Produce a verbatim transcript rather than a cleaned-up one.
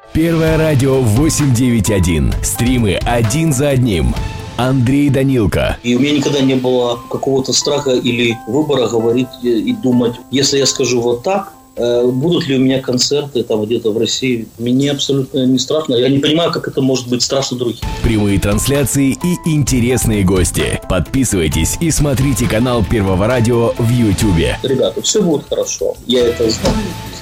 Первое радио восемь девять один. Стримы один за одним. Андрей Данилко. И у меня никогда не было какого-то страха или выбора говорить и думать, если я скажу вот так, будут ли у меня концерты там где-то в России. Мне абсолютно не страшно. Я не понимаю, как это может быть страшно другим. Прямые трансляции и интересные гости. Подписывайтесь и смотрите канал Первого радио в Ютубе. Ребята, все будет хорошо. Я это знаю.